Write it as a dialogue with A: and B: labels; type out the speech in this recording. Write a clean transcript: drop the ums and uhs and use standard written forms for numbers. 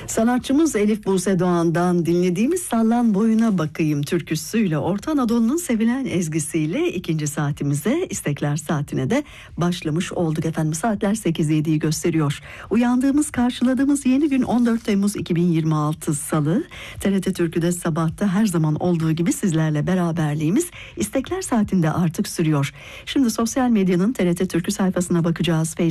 A: Sanatçımız Elif Buse Doğan'dan dinlediğimiz Sallan Boyuna Bakayım türküsüyle Orta Anadolu'nun sevilen ezgisiyle ikinci saatimize, istekler saatine de başlamış olduk efendim. Saatler 8:07'yi gösteriyor. Uyandığımız, karşıladığımız yeni gün 14 Temmuz 2026 Salı. TRT Türkü'de sabahta her zaman olduğu gibi sizlerle beraberliğimiz istekler saatinde artık sürüyor. Şimdi sosyal medyanın TRT Türkü sayfasına bakacağız.